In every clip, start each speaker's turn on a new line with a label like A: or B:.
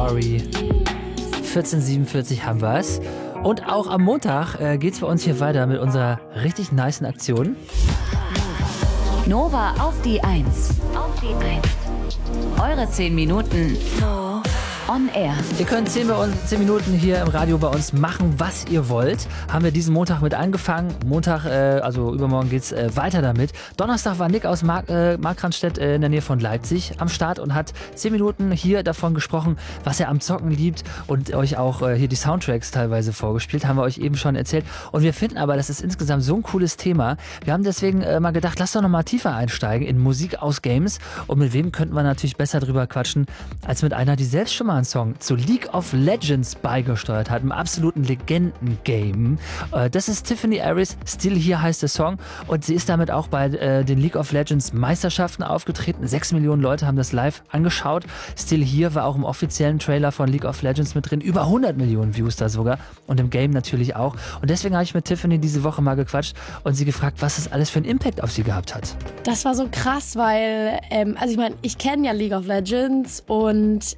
A: Story. 14:47 haben wir es. Und auch am Montag geht's bei uns hier weiter mit unserer richtig nicen Aktion.
B: Nova auf die 1. Eure 10 Minuten on air.
A: Ihr könnt 10 Minuten hier im Radio bei uns machen, was ihr wollt. Haben wir diesen Montag mit angefangen. Montag, also übermorgen geht's weiter damit. Donnerstag war Nick aus Markranstädt in der Nähe von Leipzig am Start und hat 10 Minuten hier davon gesprochen, was er am Zocken liebt und euch auch hier die Soundtracks teilweise vorgespielt. Haben wir euch eben schon erzählt. Und wir finden aber, das ist insgesamt so ein cooles Thema. Wir haben deswegen mal gedacht, lass doch noch mal tiefer einsteigen in Musik aus Games. Und mit wem könnten wir natürlich besser drüber quatschen, als mit einer, die selbst schon mal einen Song zu League of Legends beigesteuert hat, einem absoluten Legenden-Game. Das ist Tiffany Aris, Still Here heißt der Song und sie ist damit auch bei den League of Legends Meisterschaften aufgetreten. 6 Millionen Leute haben das live angeschaut. Still Here war auch im offiziellen Trailer von League of Legends mit drin. Über 100 Millionen Views da sogar und im Game natürlich auch. Und deswegen habe ich mit Tiffany diese Woche mal gequatscht und sie gefragt, was das alles für einen Impact auf sie gehabt hat.
C: Das war so krass, weil, also ich meine, ich kenne ja League of Legends und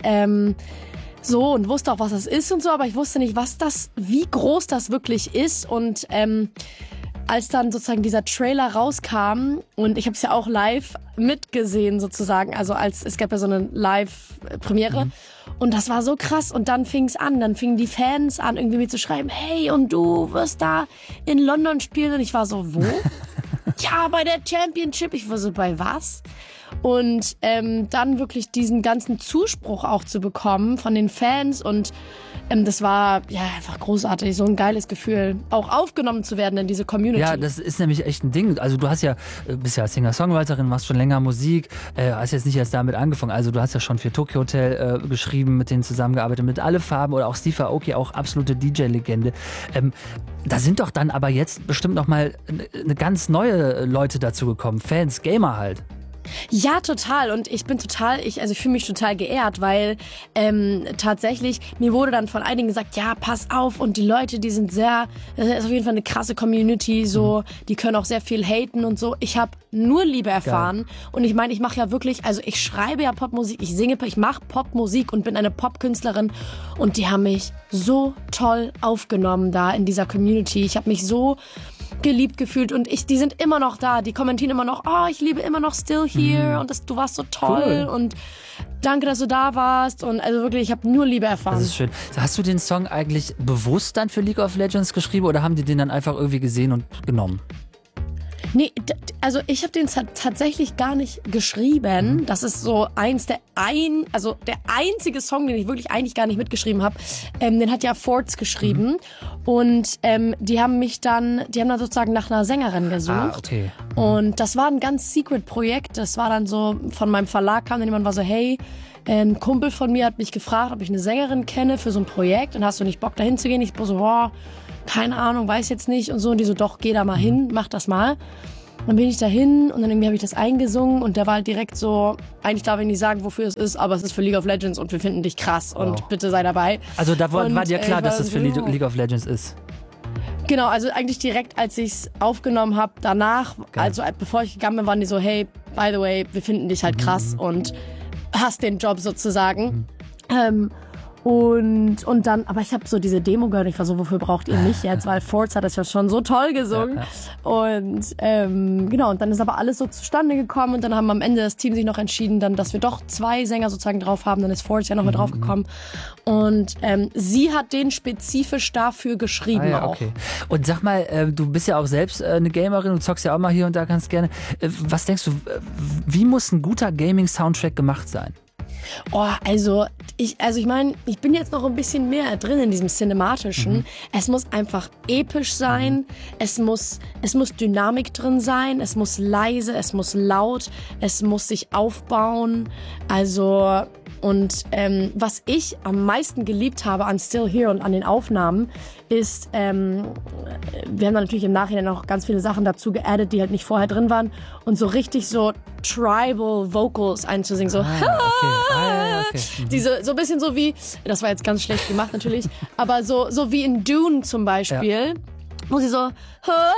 C: so und wusste auch, was das ist und so, aber ich wusste nicht, wie groß das wirklich ist und als dann sozusagen dieser Trailer rauskam und ich habe es ja auch live mitgesehen sozusagen, also es gab ja so eine Live-Premiere und das war so krass und dann fing es an, dann fingen die Fans an irgendwie mir zu schreiben, hey und du wirst da in London spielen und ich war so, wo? Ja, bei der Championship, ich war so, bei was? Und dann wirklich diesen ganzen Zuspruch auch zu bekommen von den Fans und das war ja einfach großartig, so ein geiles Gefühl, auch aufgenommen zu werden in diese Community.
A: Ja, das ist nämlich echt ein Ding. Also du bist ja Singer-Songwriterin, machst schon länger Musik, hast jetzt nicht erst damit angefangen. Also du hast ja schon für Tokyo Hotel geschrieben, mit denen zusammengearbeitet, mit Alle Farben oder auch Steve Aoki, auch absolute DJ-Legende. Da sind doch dann aber jetzt bestimmt noch mal eine ganz neue Leute dazu gekommen, Fans, Gamer halt.
C: Ja, total. Und ich fühle mich total geehrt, weil tatsächlich, mir wurde dann von einigen gesagt, ja, pass auf und die Leute, das ist auf jeden Fall eine krasse Community, so, die können auch sehr viel haten und so. Ich habe nur Liebe erfahren. Geil. Und ich meine, ich mache ja wirklich, also ich schreibe ja Popmusik, ich mache Popmusik und bin eine Popkünstlerin und die haben mich so toll aufgenommen da in dieser Community. Ich habe mich so geliebt gefühlt und die sind immer noch da, die kommentieren immer noch, oh, ich liebe immer noch Still Here und du warst so toll und danke, dass du da warst und also wirklich, ich habe nur Liebe erfahren.
A: Das ist schön. Hast du den Song eigentlich bewusst dann für League of Legends geschrieben oder haben die den dann einfach irgendwie gesehen und genommen?
C: Nee, also ich habe den tatsächlich gar nicht geschrieben. Das ist so der einzige Song, den ich wirklich eigentlich gar nicht mitgeschrieben habe. Den hat ja Forts geschrieben. Und die haben dann sozusagen nach einer Sängerin gesucht.
A: Ah, okay.
C: Und das war ein ganz secret Projekt. Das war dann so, von meinem Verlag kam dann jemand, war so, hey, ein Kumpel von mir hat mich gefragt, ob ich eine Sängerin kenne für so ein Projekt. Und hast du nicht Bock, da hinzugehen? Ich so, boah, keine Ahnung, weiß jetzt nicht und so. Und die so, doch, geh da mal hin, mach das mal. Dann bin ich da hin und dann irgendwie habe ich das eingesungen und der war halt direkt so, eigentlich darf ich nicht sagen, wofür es ist, aber es ist für League of Legends und wir finden dich krass und bitte sei dabei.
A: Also da war dir klar, dass es für League of Legends ist?
C: Genau, also eigentlich direkt, als ich es aufgenommen habe, danach, also bevor ich gegangen bin, waren die so, hey, by the way, wir finden dich halt krass und hast den Job sozusagen. Und dann, aber ich habe so diese Demo gehört, ich war so, wofür braucht ihr mich jetzt? Weil Forts hat das ja schon so toll gesungen. Und genau, und dann ist aber alles so zustande gekommen und dann haben am Ende das Team sich noch entschieden, dann, dass wir doch 2 Sänger sozusagen drauf haben, dann ist Forts ja noch mit drauf gekommen. Und sie hat den spezifisch dafür geschrieben auch. Okay.
A: Und sag mal, du bist ja auch selbst eine Gamerin, du zockst ja auch mal hier und da ganz gerne. Was denkst du, wie muss ein guter Gaming-Soundtrack gemacht sein?
C: Oh, also ich meine, ich bin jetzt noch ein bisschen mehr drin in diesem Cinematischen. Es muss einfach episch sein, es muss Dynamik drin sein, es muss leise, es muss laut, es muss sich aufbauen. Also und was ich am meisten geliebt habe an Still Here und an den Aufnahmen ist, wir haben dann natürlich im Nachhinein auch ganz viele Sachen dazu geaddet, die halt nicht vorher drin waren und so richtig so Tribal Vocals einzusingen, so diese so ein bisschen so wie, das war jetzt ganz schlecht gemacht natürlich, aber so wie in Dune zum Beispiel, wo sie so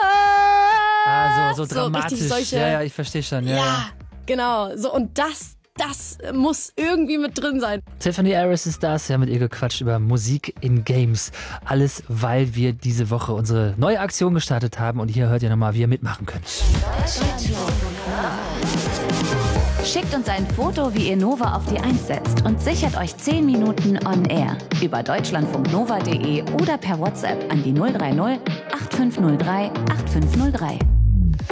A: so dramatisch,
C: solche,
A: ja, ich verstehe schon, ja,
C: genau, so und das das muss irgendwie mit drin sein.
A: Tiffany Harris ist das, wir haben mit ihr gequatscht über Musik in Games. Alles, weil wir diese Woche unsere neue Aktion gestartet haben und hier hört ihr nochmal, wie ihr mitmachen könnt.
B: Schickt uns ein Foto, wie ihr Nova auf die 1 setzt und sichert euch 10 Minuten on air über deutschlandfunknova.de oder per WhatsApp an die 030 8503 8503.